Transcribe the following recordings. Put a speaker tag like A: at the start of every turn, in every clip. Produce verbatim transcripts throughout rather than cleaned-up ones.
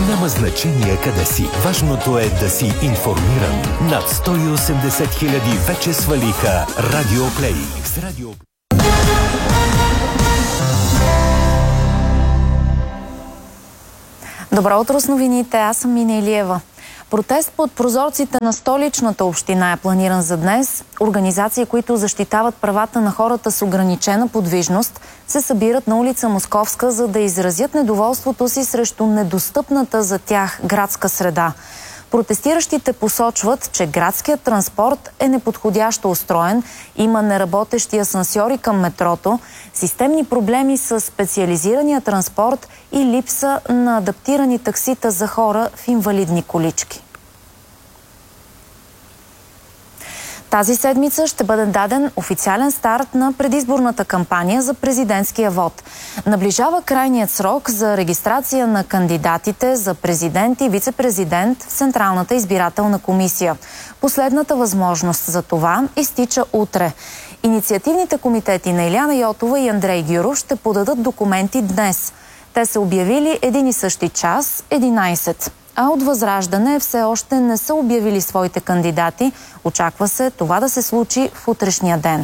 A: Няма значение къде си. Важното е да си информиран. Над сто и осемдесет хиляди вече свалиха Радио Плей. С Радио...
B: Добро утро с новините, аз съм Мина Илиева. Протест под прозорците на столичната община е планиран за днес. Организации, които защитават правата на хората с ограничена подвижност, се събират на улица Московска, за да изразят недоволството си срещу недостъпната за тях градска среда. Протестиращите посочват, че градският транспорт е неподходящо устроен, има неработещи асансьори към метрото, системни проблеми с специализирания транспорт и липса на адаптирани таксита за хора в инвалидни колички. Тази седмица ще бъде даден официален старт на предизборната кампания за президентския вод. Наближава крайният срок за регистрация на кандидатите за президент и вице-президент в Централната избирателна комисия. Последната възможност за това изтича утре. Инициативните комитети на Иляна Йотова и Андрей Гюров ще подадат документи днес. Те са обявили един и същи час, единайсет. А от Възраждане все още не са обявили своите кандидати. Очаква се това да се случи в утрешния ден.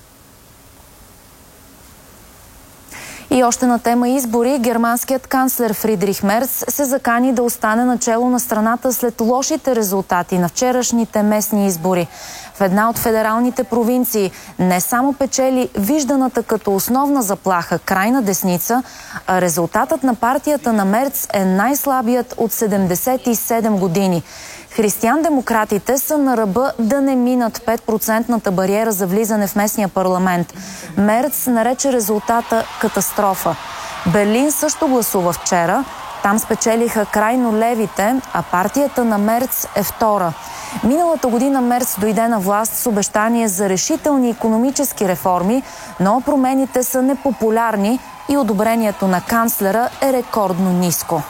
B: И още на тема избори, германският канцлер Фридрих Мерц се закани да остане начело на страната след лошите резултати на вчерашните местни избори. В една от федералните провинции не само печели вижданата като основна заплаха крайна десница, а резултатът на партията на Мерц е най-слабият от седемдесет и седем години. Християн-демократите са на ръба да не минат пет процентната бариера за влизане в местния парламент. Мерц нарече резултата катастрофа. Берлин също гласува вчера. Там спечелиха крайно левите, а партията на Мерц е втора. Миналата година Мерц дойде на власт с обещание за решителни икономически реформи, но промените са непопулярни и одобрението на канцлера е рекордно ниско.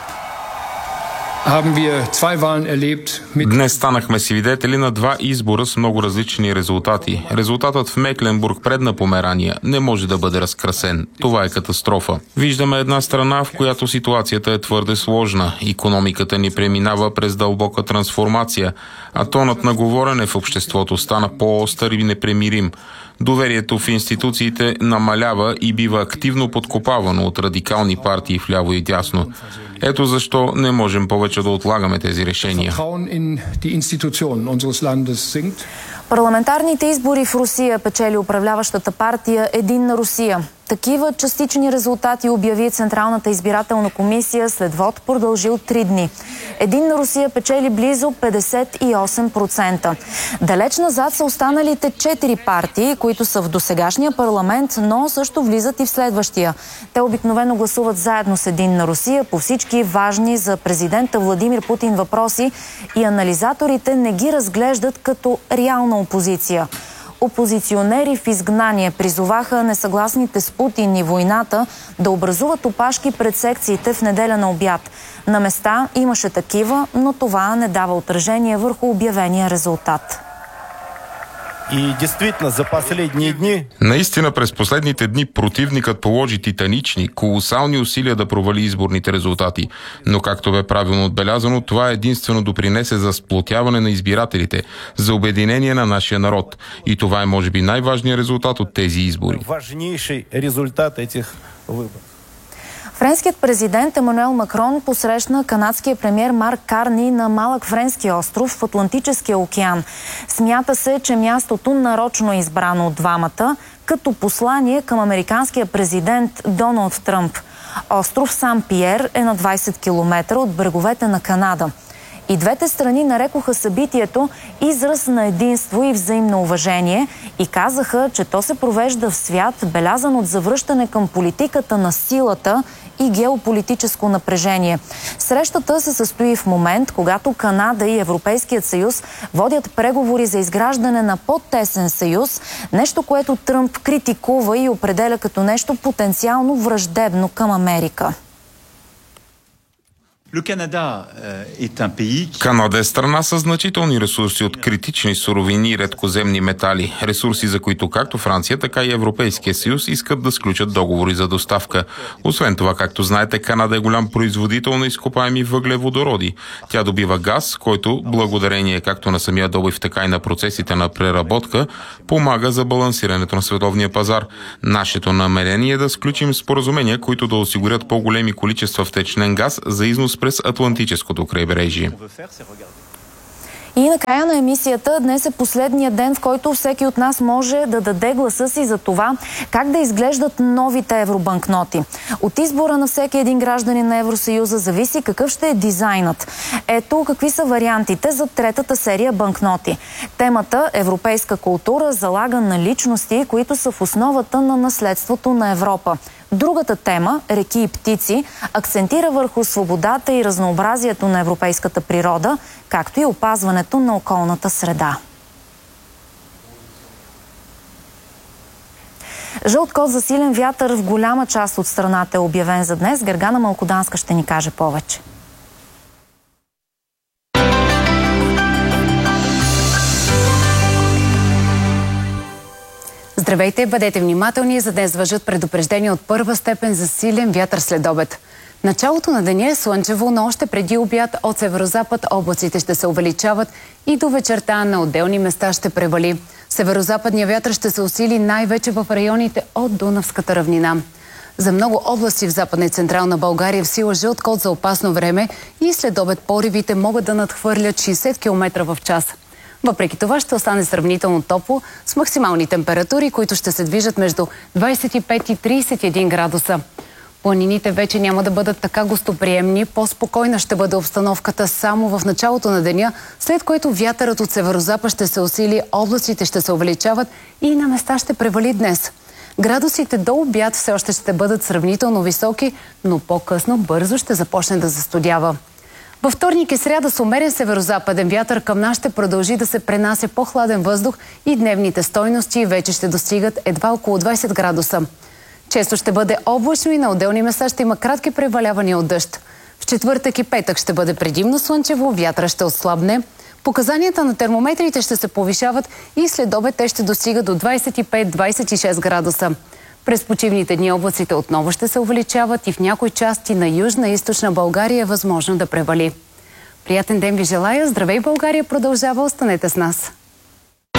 C: Днес станахме свидетели на два избора с много различни резултати. Резултатът в Мекленбург, предна Померания, не може да бъде разкрасен. Това е катастрофа. Виждаме една страна, в която ситуацията е твърде сложна. Икономиката ни преминава през дълбока трансформация, а тонът на говорене в обществото стана по-остър и непремирим. Доверието в институциите намалява и бива активно подкопавано от радикални партии вляво и дясно. Ето защо не можем повече да отлагаме тези решения.
B: Парламентарните избори в Русия печели управляващата партия Единна Русия. Такива частични резултати обяви Централната избирателна комисия след вод, продължил три дни. Единна Русия печели близо петдесет и осем процента. Далеч назад са останалите четири партии, които са в досегашния парламент, но също влизат и в следващия. Те обикновено гласуват заедно с Единна Русия по всички важни за президента Владимир Путин въпроси и анализаторите не ги разглеждат като реална опозиция. Опозиционери в изгнание призоваха несъгласните с Путин и войната да образуват опашки пред секциите в неделя на обяд. На места имаше такива, но това не дава отражение върху обявения резултат.
D: И действително, за последни дни...
C: Наистина през последните дни противникът положи титанични, колосални усилия да провали изборните резултати. Но както бе правилно отбелязано, това единствено допринесе за сплотяване на избирателите, за обединение на нашия народ. И това е може би най-важният резултат от тези избори.
D: Важнейший резултат этих выборов.
B: Френският президент Емануел Макрон посрещна канадския премиер Марк Карни на малък френски остров в Атлантическия океан. Смята се, че мястото нарочно е избрано от двамата, като послание към американския президент Доналд Тръмп. Остров Сан-Пиер е на двайсет километра от бреговете на Канада. И двете страни нарекоха събитието израз на единство и взаимно уважение и казаха, че то се провежда в свят, белязан от завръщане към политиката на силата и геополитическо напрежение. Срещата се състои в момент, когато Канада и Европейският съюз водят преговори за изграждане на по-тесен съюз, нещо, което Тръмп критикува и определя като нещо потенциално враждебно към Америка.
C: Канада е страна с значителни ресурси от критични суровини и редкоземни метали. Ресурси, за които както Франция, така и Европейския съюз искат да сключат договори за доставка. Освен това, както знаете, Канада е голям производител на изкопаеми въглеводороди. Тя добива газ, който, благодарение както на самия добив, така и на процесите на преработка, помага за балансирането на световния пазар. Нашето намерение е да сключим споразумения, които да осигурят по-големи количества втечнен газ за износ през Атлантическото крайбрежие.
B: И накрая на емисията днес е последният ден, в който всеки от нас може да даде гласа си за това как да изглеждат новите евробанкноти. От избора на всеки един гражданин на Евросъюза зависи какъв ще е дизайнът. Ето какви са вариантите за третата серия банкноти. Темата „Европейска култура“ залага на личности, които са в основата на наследството на Европа. Другата тема, „Реки и птици“, акцентира върху свободата и разнообразието на европейската природа, както и опазването на околната среда. Жълт код за силен вятър в голяма част от страната е обявен за днес. Гергана Малкоданска ще ни каже повече.
E: Здравейте, бъдете внимателни, за днес важат предупреждения от първа степен за силен вятър след обед. Началото на деня е слънчево, но още преди обяд от северозапад облаците ще се увеличават и до вечерта на отделни места ще превали. Северозападният вятър ще се усили най-вече в районите от Дунавската равнина. За много области в Западна и Централна България в сила жълт код за опасно време и след обед поривите могат да надхвърлят шейсет километра в час. Въпреки това ще остане сравнително топло с максимални температури, които ще се движат между двадесет и пет и тридесет и един градуса. Планините вече няма да бъдат така гостоприемни, по-спокойна ще бъде обстановката само в началото на деня, след което вятърът от северозапад ще се усили, облаците ще се увеличават и на места ще превали днес. Градусите до обяд все още ще бъдат сравнително високи, но по-късно бързо ще започне да застудява. Във вторник и сряда с умерен северозападен вятър към нас ще продължи да се пренася по-хладен въздух и дневните стойности вече ще достигат едва около двадесет градуса. Често ще бъде облачно и на отделни места ще има кратки превалявания от дъжд. В четвъртък и петък ще бъде предимно слънчево, вятъра ще отслабне. Показанията на термометрите ще се повишават и след обед те ще достигат до двадесет и пет до двадесет и шест градуса. През почивните дни облаците отново ще се увеличават и в някои части на Южна и Източна България е възможно да превали. Приятен ден ви желая! Здравей, България продължава! Останете с нас!